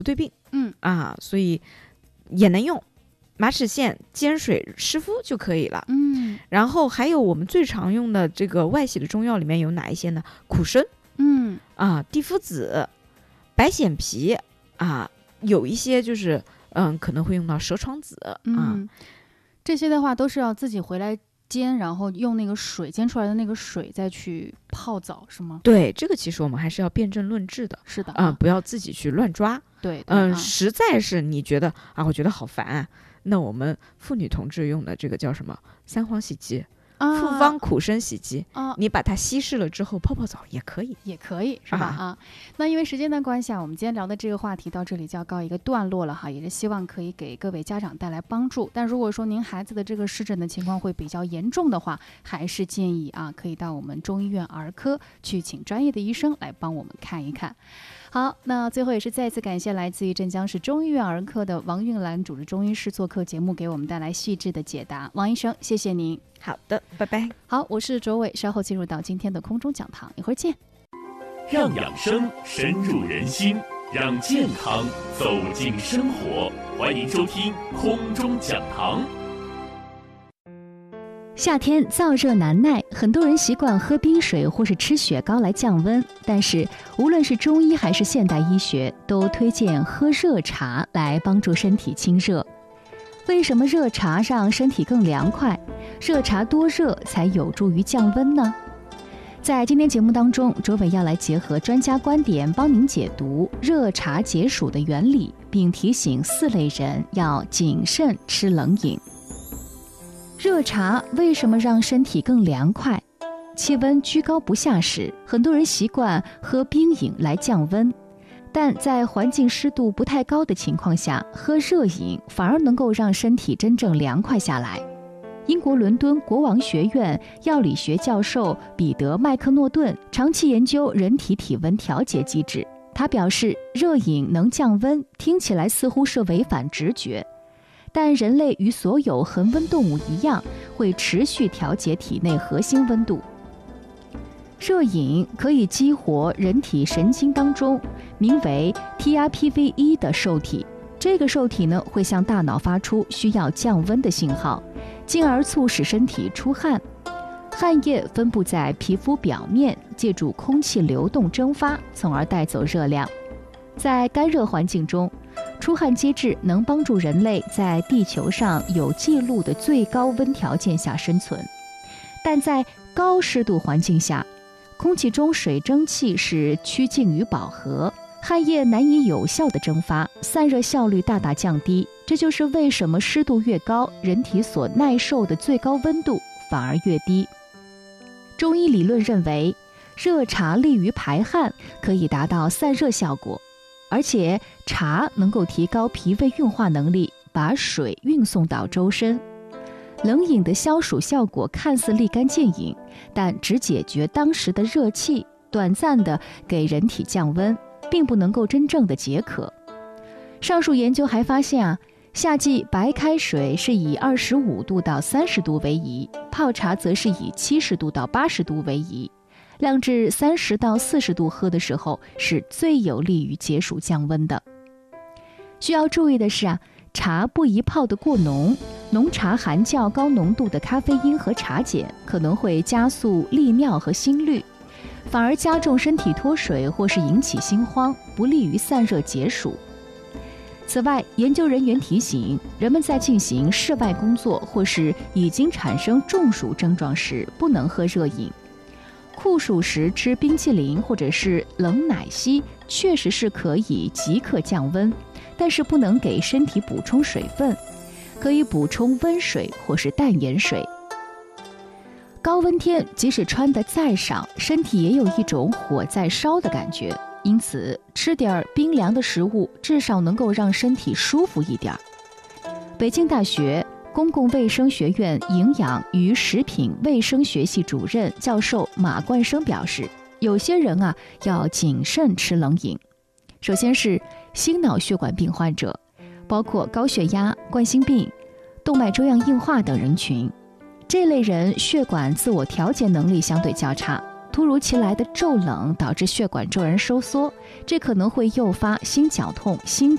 对病，所以也能用。马齿苋煎水湿敷就可以了。然后还有我们最常用的这个外洗的中药里面有哪一些呢？苦参，地肤子、白藓皮有一些就是可能会用到蛇床子这些的话都是要自己回来煎，然后用那个水煎出来的那个水再去泡澡，是吗？ 对，这个其实我们还是要辨证论治的。 是的， 不要自己去乱抓。 对， 实在是你觉得我觉得好烦那我们妇女同志用的这个叫什么三黄洗剂，复方苦参洗剂，你把它稀释了之后泡泡澡也可以， 是吧？那因为时间的关系我们今天聊的这个话题到这里就要告一个段落了也是希望可以给各位家长带来帮助。但如果说您孩子的这个湿疹的情况会比较严重的话，还是建议可以到我们中医院儿科去请专业的医生来帮我们看一看。好，那最后也是再次感谢来自于镇江市中医院儿科的王韵兰主治中医师做客节目，给我们带来细致的解答。王医生，谢谢您。 好的，拜拜。 好，我是卓伟，稍后进入到今天的空中讲堂，一会儿见。 让养生深入人心，让健康走进生活，欢迎收听空中讲堂。 夏天燥热难耐，很多人习惯喝冰水或是吃雪糕来降温，但是无论是中医还是现代医学都推荐喝热茶来帮助身体清热。为什么热茶让身体更凉快？热茶多热才有助于降温呢？在今天节目当中，卓伟要来结合专家观点帮您解读热茶解暑的原理，并提醒4类人要谨慎吃冷饮。热茶为什么让身体更凉快？气温居高不下时，很多人习惯喝冰饮来降温，但在环境湿度不太高的情况下，喝热饮反而能够让身体真正凉快下来。英国伦敦国王学院药理学教授彼得·麦克诺顿长期研究人体体温调节机制，他表示，热饮能降温，听起来似乎是违反直觉，但人类与所有恒温动物一样，会持续调节体内核心温度。热饮可以激活人体神经当中名为 TRPV1 的受体，这个受体呢会向大脑发出需要降温的信号，进而促使身体出汗。汗液分布在皮肤表面，借助空气流动蒸发，从而带走热量。在干热环境中，出汗机制能帮助人类在地球上有记录的最高温条件下生存，但在高湿度环境下，空气中水蒸气是趋近于饱和，汗液难以有效的蒸发，散热效率大大降低。这就是为什么湿度越高，人体所耐受的最高温度反而越低。中医理论认为，热茶利于排汗，可以达到散热效果，而且茶能够提高脾胃运化能力，把水运送到周身。冷饮的消暑效果看似立竿见影，但只解决当时的热气，短暂的给人体降温，并不能够真正的解渴。上述研究还发现夏季白开水是以25度到30度为宜，泡茶则是以70度到80度为宜。晾至30到40度喝的时候，是最有利于解暑降温的。需要注意的是茶不宜泡得过浓，浓茶含较高浓度的咖啡因和茶碱，可能会加速利尿和心律，反而加重身体脱水或是引起心慌，不利于散热解暑。此外，研究人员提醒，人们在进行室外工作或是已经产生中暑症状时，不能喝热饮。酷暑时吃冰淇淋或者是冷奶昔确实是可以即刻降温，但是不能给身体补充水分，可以补充温水或是淡盐水。高温天即使穿得再少，身体也有一种火在烧的感觉，因此吃点冰凉的食物至少能够让身体舒服一点。北京大学公共卫生学院营养与食品卫生学系主任教授马冠生表示，有些人要谨慎吃冷饮。首先是心脑血管病患者，包括高血压、冠心病、动脉粥样硬化等人群。这类人血管自我调节能力相对较差，突如其来的骤冷导致血管骤然收缩，这可能会诱发心绞痛、心